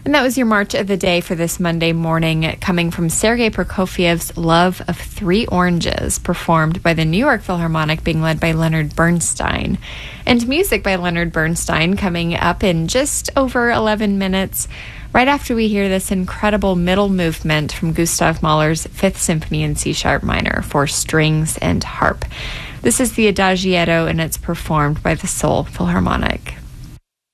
And that was your March of the Day for this Monday morning, coming from Sergei Prokofiev's Love of Three Oranges, performed by the New York Philharmonic, being led by Leonard Bernstein. And music by Leonard Bernstein coming up in just over 11 minutes, right after we hear this incredible middle movement from Gustav Mahler's Fifth Symphony in C-sharp minor for strings and harp. This is the Adagietto, and it's performed by the Seoul Philharmonic.